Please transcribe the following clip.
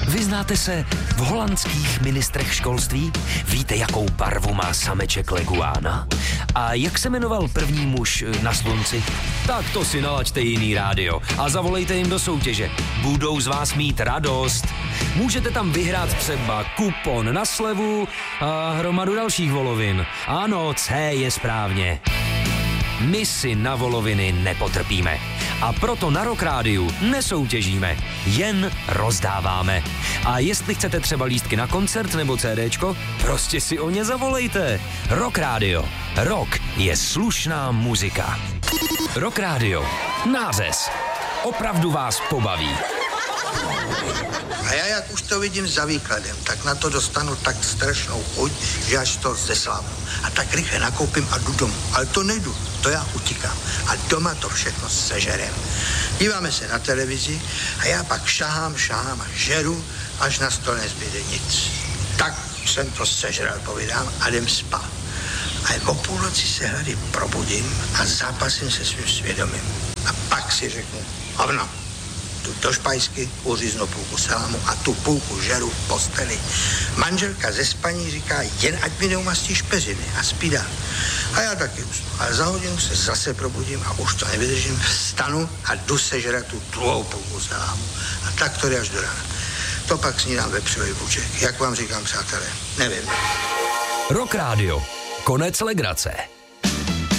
Vyznáte se v holandských ministrech školství? Víte, jakou barvu má sameček leguána? A jak se jmenoval první muž na slunci? Tak to si nalaďte jiný rádio a zavolejte jim do soutěže. Budou z vás mít radost. Můžete tam vyhrát třeba kupon na slevu a hromadu dalších volovin. Ano, C je správně. My si na voloviny nepotrpíme. A proto na Rock Rádiu nesoutěžíme, jen rozdáváme. A jestli chcete třeba lístky na koncert nebo CDčko, prostě si o ně zavolejte. Rock Rádio. Rock je slušná muzika. Rock Rádio. Nářez. Opravdu vás pobaví. A já, jak už to vidím za výkladem, tak na to dostanu tak strašnou chuť, že až to zeslávnu. A tak rychle nakoupím a jdu domů. Ale to nejdu, to já utíkám. A doma to všechno sežerem. Díváme se na televizi a já pak šahám a žeru, až na stole nezbyde nic. Tak jsem to sežral, povídám, a jdem spát. A o půlnoci se hlady probudím a zápasím se svým svědomím. A pak si řeknu, hovno. Tu do špajsky uříznu půlku salámu a tu půlku žeru v posteli. Manželka ze spaní říká, jen ať mi neumastí špeřiny a spí dál. A já taky usnu. Ale za hodinu se zase probudím a už to nevydržím, vstanu a jdu sežrat tu druhou půlku salámu. A tak to jde až do rána. To pak snídám vepřový buček. Jak vám říkám, přátelé, nevím. Rock Rádio. Konec legrace.